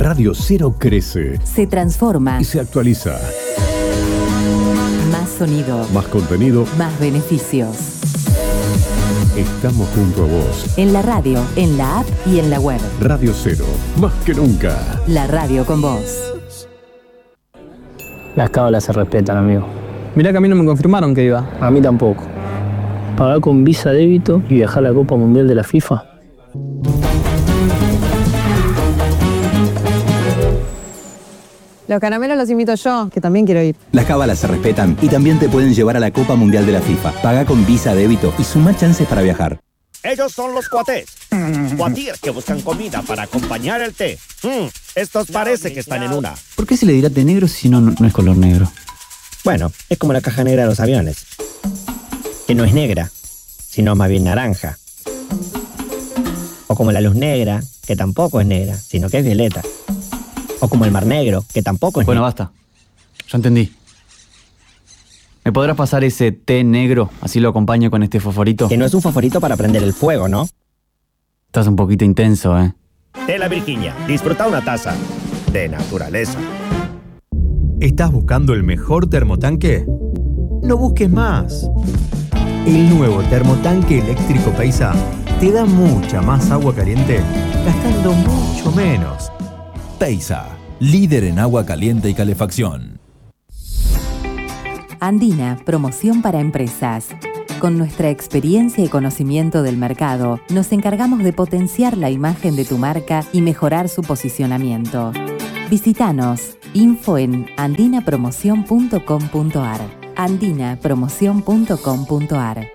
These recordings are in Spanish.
Radio Cero crece, se transforma y se actualiza. Más sonido, Más contenido, más beneficios. Estamos junto a vos. En la radio, en la app y en la web. Radio Cero, más que nunca. La radio con vos. Las cábalas se respetan, amigo. Mirá que a mí no me confirmaron que iba. A mí tampoco. Pagar con Visa Débito y viajar a la Copa Mundial de la FIFA. Los caramelos los invito yo, que también quiero ir. Las cábalas se respetan y también te pueden llevar a la Copa Mundial de la FIFA. Paga con Visa Débito y suma chances para viajar. Ellos son los cuatés. Cuatir que buscan comida para acompañar el té. Estos parece que están en una. ¿Por qué se le dirá té negro si no es color negro? Bueno, es como la caja negra de los aviones. Que no es negra, sino más bien naranja. O como la luz negra, que tampoco es negra, sino que es violeta. O como el mar negro, que tampoco es Bueno, negro. basta. Ya entendí. ¿Me podrás pasar ese té negro? Así lo acompaño con este fosforito. Que no es un fosforito para prender el fuego, ¿no? Estás un poquito intenso, ¿eh? Té La Virginia. Disfruta una taza de naturaleza. ¿Estás buscando el mejor termotanque? No busques más. El nuevo termotanque eléctrico Paisa te da mucha más agua caliente gastando mucho menos. Paisa, líder en agua caliente y calefacción. Andina, promoción para empresas. Con nuestra experiencia y conocimiento del mercado, nos encargamos de potenciar la imagen de tu marca y mejorar su posicionamiento. Visítanos. Info en andinapromoción.com.ar. andinapromoción.com.ar.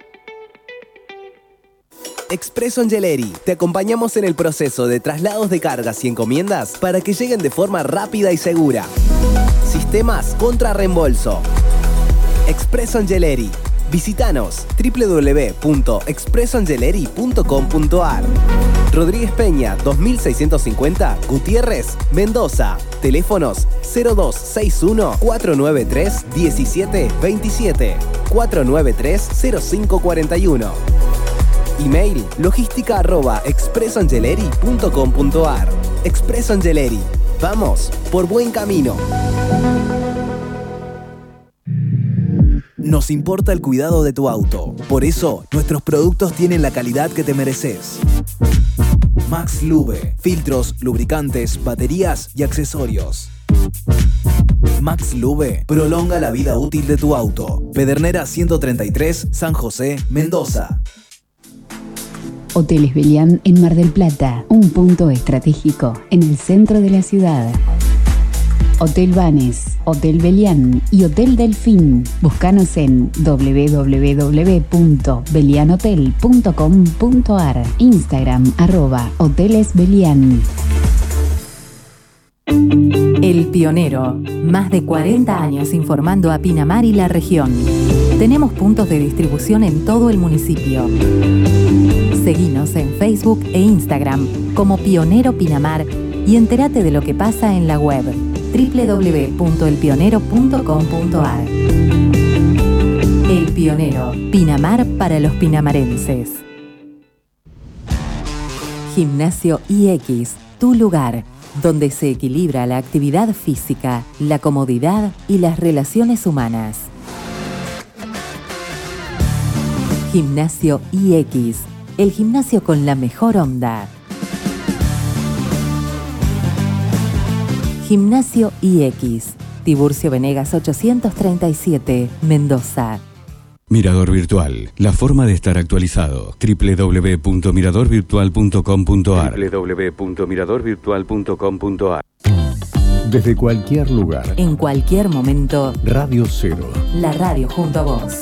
Expreso Angeleri. Te acompañamos en el proceso de traslados de cargas y encomiendas para que lleguen de forma rápida y segura. Sistemas contra reembolso. Expreso Angeleri. Visítanos www.expresoangeleri.com.ar. Rodríguez Peña, 2650, Gutiérrez, Mendoza. Teléfonos 0261-493-1727, 493-0541. Email logística@expresoangeleri.com.ar. Expreso Angeleri. Vamos por buen camino. Nos importa el cuidado de tu auto. Por eso, nuestros productos tienen la calidad que te mereces. Max Lube. Filtros, lubricantes, baterías y accesorios. Max Lube prolonga la vida útil de tu auto. Pedernera 133, San José, Mendoza. Hoteles Belián en Mar del Plata, un punto estratégico en el centro de la ciudad. Hotel Banes, Hotel Belián y Hotel Delfín. Búscanos en www.belianhotel.com.ar. Instagram @hotelesbelián. El Pionero. Más de 40 años informando a Pinamar y la región. Tenemos puntos de distribución en todo el municipio. Seguinos en Facebook e Instagram como Pionero Pinamar y entérate de lo que pasa en la web www.elpionero.com.ar. El Pionero, Pinamar para los pinamarenses. Gimnasio IX, tu lugar, donde se equilibra la actividad física, la comodidad y las relaciones humanas. Gimnasio IX, el gimnasio con la mejor onda. Gimnasio IX, Tiburcio Venegas 837, Mendoza. Mirador Virtual, la forma de estar actualizado. www.miradorvirtual.com.ar. www.miradorvirtual.com.ar. Desde cualquier lugar, En cualquier momento, Radio Cero. la radio junto a vos.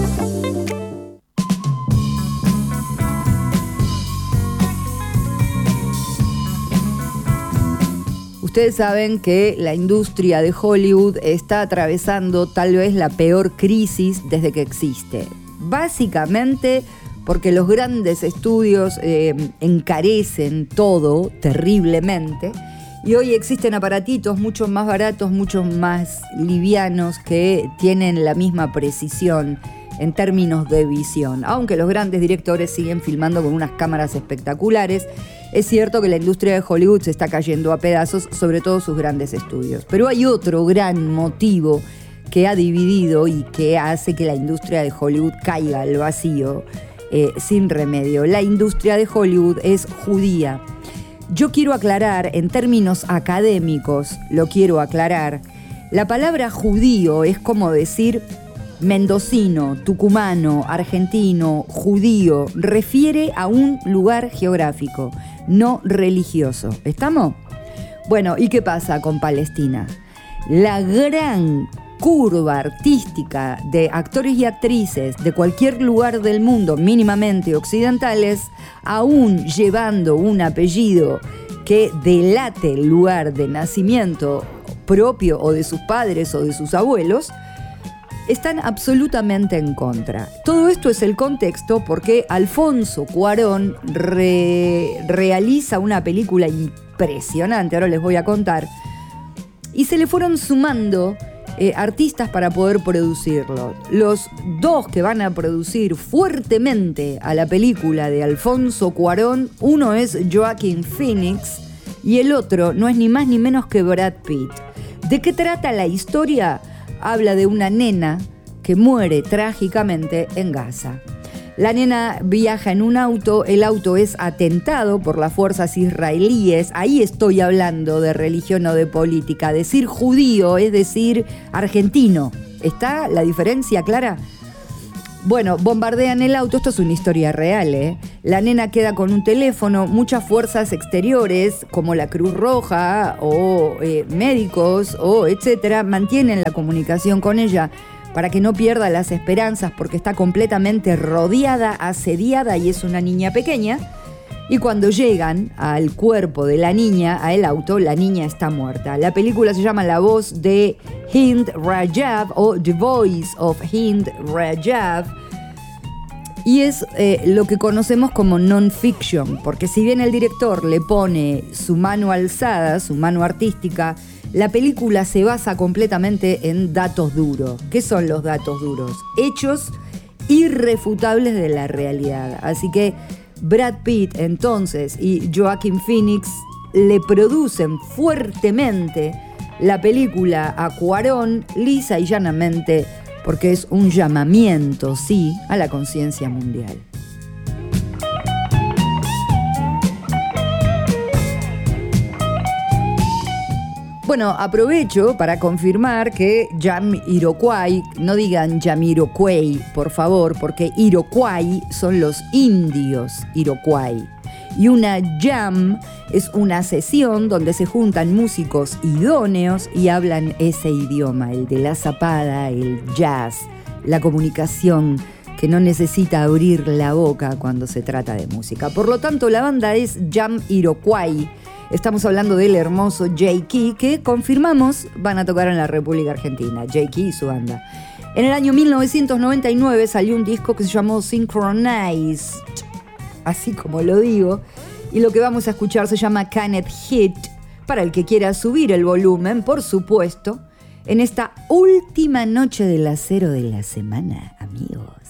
Ustedes saben que la industria de Hollywood está atravesando tal vez la peor crisis desde que existe. Básicamente porque los grandes estudios encarecen todo terriblemente y hoy existen aparatitos mucho más baratos, mucho más livianos que tienen la misma precisión en términos de visión. Aunque los grandes directores siguen filmando con unas cámaras espectaculares, es cierto que la industria de Hollywood se está cayendo a pedazos, sobre todo sus grandes estudios. Pero hay otro gran motivo que ha dividido y que hace que la industria de Hollywood caiga al vacío sin remedio. La industria de Hollywood es judía. Yo quiero aclarar, en términos académicos, lo quiero aclarar, la palabra judío es como decir mendocino, tucumano, argentino, judío, refiere a un lugar geográfico, no religioso. ¿Estamos? Bueno, ¿y qué pasa con Palestina? La gran curva artística de actores y actrices de cualquier lugar del mundo mínimamente occidentales, aún llevando un apellido que delate el lugar de nacimiento propio o de sus padres o de sus abuelos, están absolutamente en contra. Todo esto es el contexto porque Alfonso Cuarón realiza una película impresionante, ahora les voy a contar, y se le fueron sumando artistas para poder producirlo. Los dos que van a producir fuertemente a la película de Alfonso Cuarón, uno es Joaquin Phoenix y el otro no es ni más ni menos que Brad Pitt. ¿De qué trata la historia? Habla de una nena que muere trágicamente en Gaza. La nena viaja en un auto, el auto es atentado por las fuerzas israelíes. Ahí estoy hablando de religión o de política. Decir judío es decir argentino. ¿Está la diferencia clara? Bueno, bombardean el auto, esto es una historia real, ¿eh? La nena queda con un teléfono, muchas fuerzas exteriores, como la Cruz Roja o médicos o etcétera, mantienen la comunicación con ella para que no pierda las esperanzas porque está completamente rodeada, asediada y es una niña pequeña. Y cuando llegan al cuerpo de la niña, al auto, la niña está muerta. La película se llama La voz de Hind Rajab o The Voice of Hind Rajab y es lo que conocemos como non-fiction, porque si bien el director le pone su mano alzada, su mano artística, la película se basa completamente en datos duros. ¿Qué son los datos duros? Hechos irrefutables de la realidad. Así que Brad Pitt entonces y Joaquin Phoenix le producen fuertemente la película a Cuarón, lisa y llanamente, porque es un llamamiento, sí, a la conciencia mundial. Bueno, aprovecho para confirmar que Jamiroquai, no digan Jamiroquai, por favor, porque Iroquois son los indios Iroquois. Y una jam es una sesión donde se juntan músicos idóneos y hablan ese idioma, el de la zapada, el jazz, la comunicación que no necesita abrir la boca cuando se trata de música. Por lo tanto, la banda es Jamiroquai. Estamos hablando del hermoso J.K., que confirmamos van a tocar en la República Argentina, J.K. y su banda. En el año 1999 salió un disco que se llamó Synchronized, así como lo digo, y lo que vamos a escuchar se llama Can't Hit, para el que quiera subir el volumen, por supuesto, en esta última noche del acero de la semana, amigos.